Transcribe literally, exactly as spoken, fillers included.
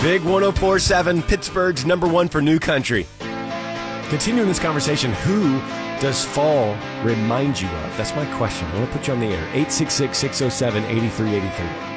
Big one oh four point seven, Pittsburgh's number one for new country. Continuing this conversation, who does fall remind you of? That's my question. I want to put you on the air. eight six six, six oh seven, eight three eight three.